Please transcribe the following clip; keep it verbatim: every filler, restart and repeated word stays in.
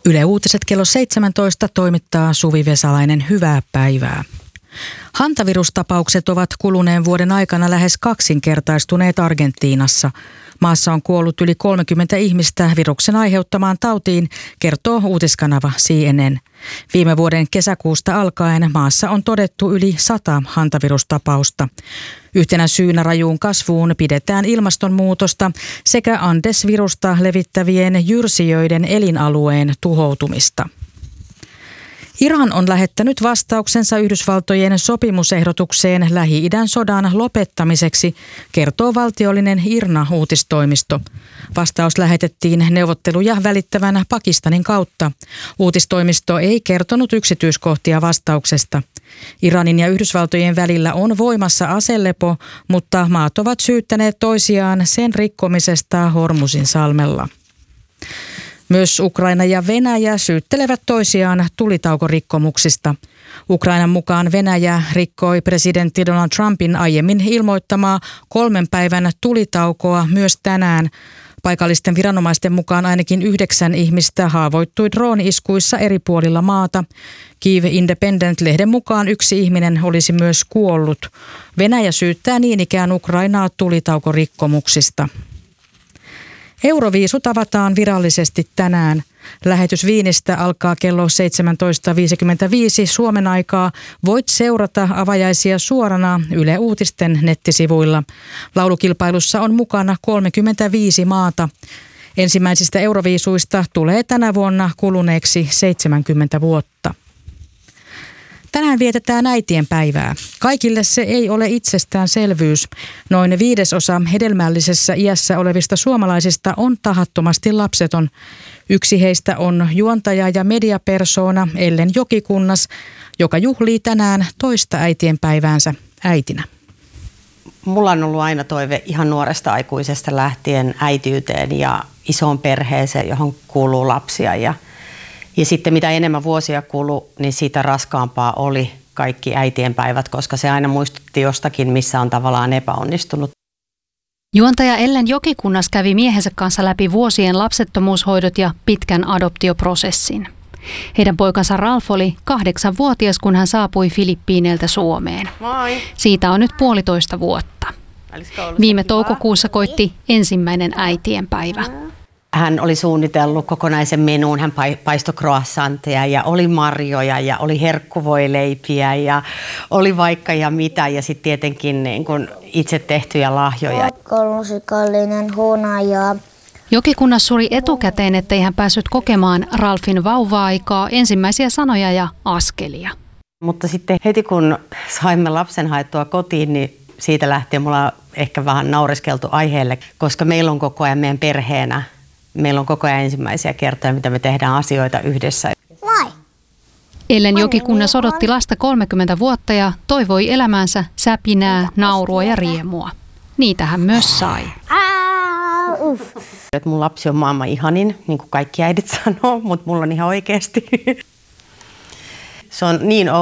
Yle Uutiset kello seitsemäntoista toimittaa Suvi Vesalainen. Hyvää päivää. Hantavirustapaukset ovat kuluneen vuoden aikana lähes kaksinkertaistuneet Argentiinassa. Maassa on kuollut yli kolmekymmentä ihmistä viruksen aiheuttamaan tautiin, kertoo uutiskanava C N N. Viime vuoden kesäkuusta alkaen maassa on todettu yli sata hantavirustapausta. Yhtenä syynä rajuun kasvuun pidetään ilmastonmuutosta sekä Andes-virusta levittävien jyrsijöiden elinalueen tuhoutumista. Iran on lähettänyt vastauksensa Yhdysvaltojen sopimusehdotukseen Lähi-idän sodan lopettamiseksi, kertoo valtiollinen I R N A-uutistoimisto. Vastaus lähetettiin neuvotteluja välittävänä Pakistanin kautta. Uutistoimisto ei kertonut yksityiskohtia vastauksesta. Iranin ja Yhdysvaltojen välillä on voimassa aselepo, mutta maat ovat syyttäneet toisiaan sen rikkomisesta Hormuzin salmella. Myös Ukraina ja Venäjä syyttelevät toisiaan tulitaukorikkomuksista. Ukrainan mukaan Venäjä rikkoi presidentti Donald Trumpin aiemmin ilmoittamaa kolmen päivän tulitaukoa myös tänään. Paikallisten viranomaisten mukaan ainakin yhdeksän ihmistä haavoittui drooni-iskuissa eri puolilla maata. Kyiv Independent-lehden mukaan yksi ihminen olisi myös kuollut. Venäjä syyttää niin ikään Ukrainaa tulitaukorikkomuksista. Euroviisut avataan virallisesti tänään. Lähetys Wienistä alkaa kello seitsemäntoista viisikymmentäviisi Suomen aikaa. Voit seurata avajaisia suorana Yle Uutisten nettisivuilla. Laulukilpailussa on mukana kolmekymmentäviisi maata. Ensimmäisistä euroviisuista tulee tänä vuonna kuluneeksi seitsemänkymmentä vuotta. Tänään vietetään äitien päivää. Kaikille se ei ole itsestäänselvyys. Noin viidesosa hedelmällisessä iässä olevista suomalaisista on tahattomasti lapseton. Yksi heistä on juontaja ja mediapersoona Ellen Jokikunnas, joka juhlii tänään toista äitien päiväänsä äitinä. Mulla on ollut aina toive ihan nuoresta aikuisesta lähtien äitiyteen ja isoon perheeseen, johon kuuluu lapsia. Ja, ja sitten mitä enemmän vuosia kului, niin siitä raskaampaa oli kaikki äitien päivät, koska se aina muistutti jostakin, missä on tavallaan epäonnistunut. Juontaja Ellen Jokikunnas kävi miehensä kanssa läpi vuosien lapsettomuushoidot ja pitkän adoptioprosessin. Heidän poikansa Ralf oli kahdeksanvuotias, kun hän saapui Filippiineiltä Suomeen. Moi. Siitä on nyt puolitoista vuotta. Viime toukokuussa koitti ensimmäinen äitienpäivä. Hän oli suunnitellut kokonaisen menuun, hän paistoi croissantteja ja oli marjoja ja oli herkkuvoileipiä ja oli vaikka ja mitä ja sitten tietenkin niin kun itse tehtyjä lahjoja. Musikaalinen huonaja. Jokikunnas suri etukäteen, ettei hän päässyt kokemaan Ralfin vauva-aikaa, ensimmäisiä sanoja ja askelia. Mutta sitten heti kun saimme lapsen haettua kotiin, niin siitä lähtien mulla on ehkä vähän naureskeltu aiheelle, koska meillä on koko ajan meidän perheenä. Meillä on koko ajan ensimmäisiä kertoja, mitä me tehdään asioita yhdessä. Vai? Ellen Jokikunnas odotti lasta kolmekymmentä vuotta ja toivoi elämäänsä säpinää, naurua ja riemua. Niitä hän myös sai. Mun lapsi on maailman ihanin, niin kuin kaikki äidit sanoo, mutta mulla on ihan oikeasti. Se on niin